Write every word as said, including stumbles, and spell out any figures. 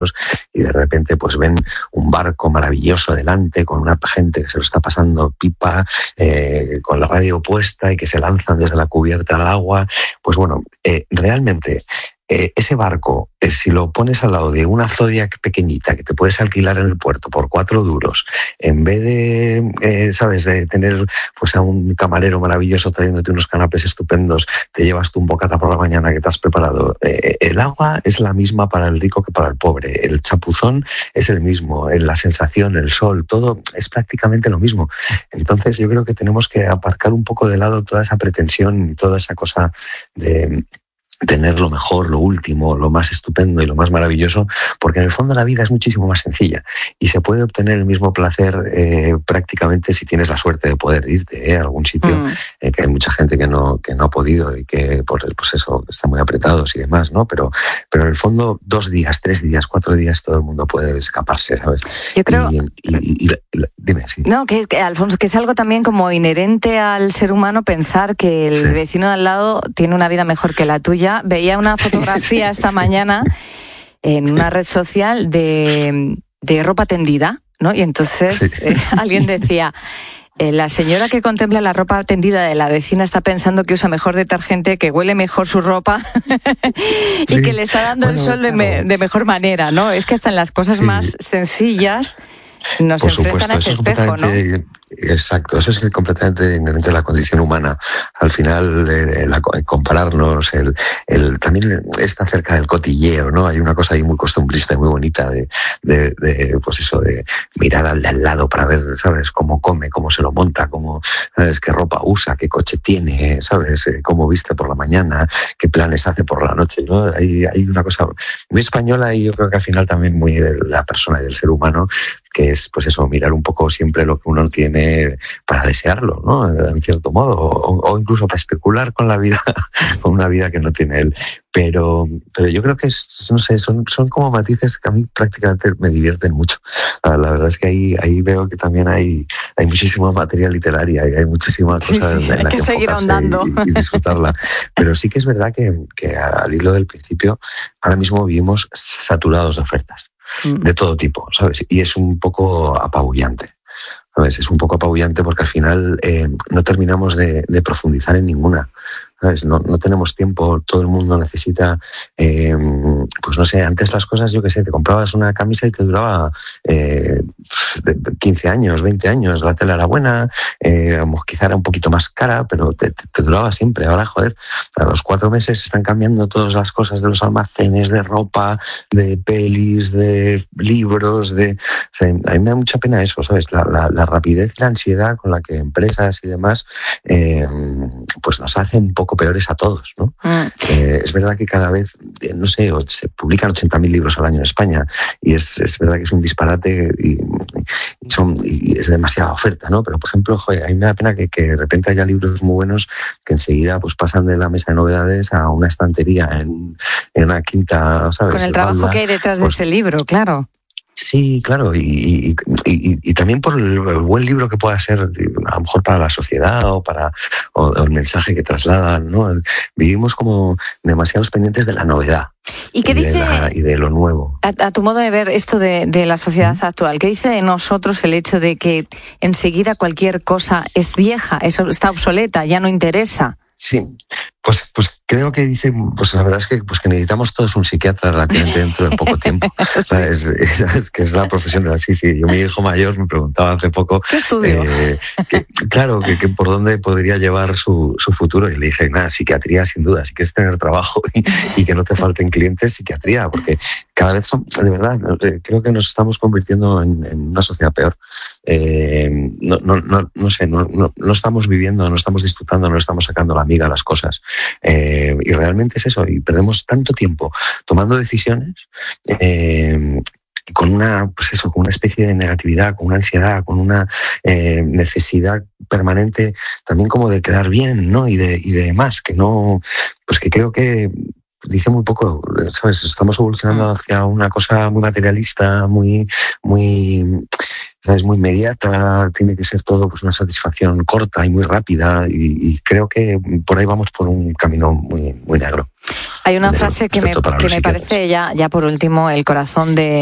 y de repente pues ven un barco maravilloso delante con una gente que se lo está pasando pipa, eh, con la radio puesta y que se lanzan desde la cubierta al agua. Pues bueno, eh, realmente eh, ese barco, eh, si lo pones al lado de una Zodiac pequeñita que te puedes alquilar en el puerto por cuatro duros, en vez de, eh, sabes, de tener pues a un camarero maravilloso trayéndote unos canapés estupendos, te llevas tú un bocata por la mañana que te has preparado. Eh, el agua es la misma para el rico que para el pobre. El chapuzón es el mismo. La sensación, el sol, todo es prácticamente lo mismo. Entonces yo creo que tenemos que aparcar un poco de lado toda esa pretensión y toda esa cosa de tener lo mejor, lo último, lo más estupendo y lo más maravilloso, porque en el fondo la vida es muchísimo más sencilla y se puede obtener el mismo placer eh, prácticamente si tienes la suerte de poder irte eh, a algún sitio, mm. eh, que hay mucha gente que no que no ha podido y que por pues eso están muy apretados y demás, ¿no? Pero pero en el fondo dos días, tres días, cuatro días todo el mundo puede escaparse, ¿sabes? Yo creo. Y, y, y, y, y dime, sí. No, que, que Alfonso, que es algo también como inherente al ser humano pensar que el sí. vecino de al lado tiene una vida mejor que la tuya. Veía una fotografía esta mañana en una red social de, de ropa tendida, ¿no? Y entonces sí. eh, alguien decía, eh, la señora que contempla la ropa tendida de la vecina está pensando que usa mejor detergente, que huele mejor su ropa y sí. que le está dando bueno, el sol claro. de, me, de mejor manera, ¿no? Es que hasta en las cosas sí. más sencillas nos Por enfrentan supuesto, a ese espejo, ¿no? Exacto, eso es completamente inherente a la condición humana. Al final, eh, la, compararnos, el, el también está cerca del cotilleo, ¿no? Hay una cosa ahí muy costumbrista y muy bonita de, de, de pues eso, de mirar al de al lado para ver, ¿sabes? Cómo come, cómo se lo monta, cómo, ¿sabes? Qué ropa usa, qué coche tiene, ¿sabes? Cómo viste por la mañana, qué planes hace por la noche, ¿no? Hay, hay una cosa muy española y yo creo que al final también muy de la persona y del ser humano, que es, pues eso, mirar un poco siempre lo que uno tiene para desearlo, ¿no? En cierto modo, o, o incluso para especular con la vida, con una vida que no tiene él. Pero, pero yo creo que es, no sé, son, son como matices que a mí prácticamente me divierten mucho. La verdad es que ahí, ahí veo que también hay, hay muchísima materia literaria y hay muchísima cosa sí, sí, en, en la que, que seguir ahondando y, y disfrutarla. Pero sí que es verdad que, que al hilo del principio, ahora mismo vivimos saturados de ofertas. Mm. De todo tipo, ¿sabes? Y es un poco apabullante. ¿Sabes? Es un poco apabullante porque al final eh, no terminamos de, de profundizar en ninguna. ¿Sabes? No, no tenemos tiempo, todo el mundo necesita, eh, pues no sé, antes las cosas, yo qué sé, te comprabas una camisa y te duraba eh, quince años, veinte años, la tela era buena, eh, quizá era un poquito más cara, pero te, te, te duraba siempre. Ahora, joder, a los cuatro meses están cambiando todas las cosas de los almacenes, de ropa, de pelis, de libros, de... O sea, a mí me da mucha pena eso, ¿sabes? La, la, la rapidez y la ansiedad con la que empresas y demás eh, pues nos hacen un poco peores a todos, ¿no? Mm. Eh, es verdad que cada vez, eh, no sé, se publican ochenta mil libros al año en España y es, es verdad que es un disparate y, y, son, y es demasiada oferta, ¿no? Pero, por ejemplo, joder, a mí me da pena que, que de repente haya libros muy buenos que enseguida pues pasan de la mesa de novedades a una estantería en, en una quinta, ¿sabes? Con el trabajo Balda, que hay detrás pues, de ese libro, claro. Sí, claro, y, y, y, y también por el buen libro que pueda ser, a lo mejor para la sociedad o para o, o el mensaje que trasladan, ¿no? Vivimos como demasiados pendientes de la novedad. ¿Y qué y dice, de la, y de lo nuevo? A, a tu modo de ver esto de, de la sociedad ¿Mm? actual, qué dice de nosotros el hecho de que enseguida cualquier cosa es vieja, eso está obsoleta, ya no interesa? Sí, pues pues creo que dice, pues la verdad es que pues que necesitamos todos un psiquiatra relativamente dentro de poco tiempo. Sí. ¿Sabes? Es, que es la profesión de sí, sí. Yo, mi hijo mayor me preguntaba hace poco, ¿qué estudio? Eh, que, claro, que, que por dónde podría llevar su, su futuro. Y le dije, nada, psiquiatría sin duda. Si quieres tener trabajo y, y que no te falten clientes, psiquiatría, porque cada vez son, de verdad, creo que nos estamos convirtiendo en, en una sociedad peor. Eh, no, no, no, no sé, no, no, no estamos viviendo, no estamos disfrutando, no estamos sacando la miga a las cosas. Eh, y realmente es eso, y perdemos tanto tiempo tomando decisiones eh, con una, pues eso, con una especie de negatividad, con una ansiedad, con una eh, necesidad permanente también como de quedar bien, ¿no? Y de, y de más, que no, pues que creo que dice muy poco, ¿sabes? Estamos evolucionando hacia una cosa muy materialista, muy, muy es muy inmediata, tiene que ser todo pues una satisfacción corta y muy rápida, y, y creo que por ahí vamos por un camino muy, muy negro. Hay una frase que me, que me parece, ya, ya por último, el corazón de